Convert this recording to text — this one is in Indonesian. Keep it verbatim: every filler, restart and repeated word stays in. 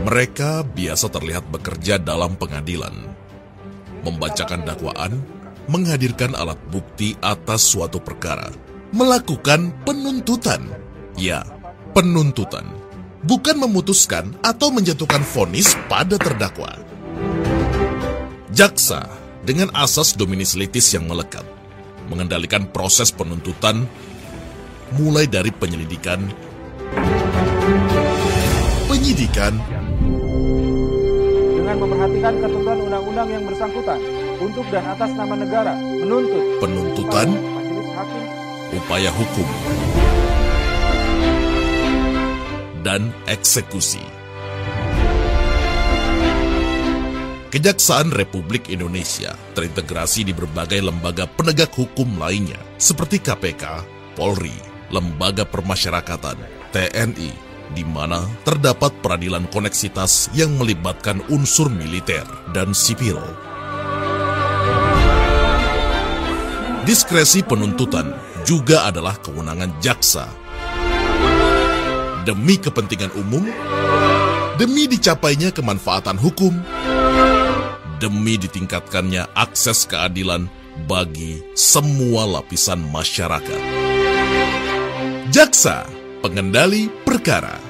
Mereka biasa terlihat bekerja dalam pengadilan, membacakan dakwaan, menghadirkan alat bukti atas suatu perkara, melakukan penuntutan. Ya, penuntutan. Bukan memutuskan atau menjatuhkan vonis pada terdakwa. Jaksa dengan asas dominis litis yang melekat, mengendalikan proses penuntutan mulai dari penyelidikan, penyidikan, dengan memperhatikan ketentuan undang-undang yang bersangkutan untuk dan atas nama negara menuntut, penuntutan, majelis hakim, upaya hukum, dan eksekusi. Kejaksaan Republik Indonesia terintegrasi di berbagai lembaga penegak hukum lainnya seperti K P K, Polri, Lembaga Permasyarakatan, T N I, di mana terdapat peradilan koneksitas yang melibatkan unsur militer dan sipil. Diskresi penuntutan juga adalah kewenangan jaksa. Demi kepentingan umum, demi dicapainya kemanfaatan hukum, demi ditingkatkannya akses keadilan bagi semua lapisan masyarakat. Jaksa, pengendali perkara.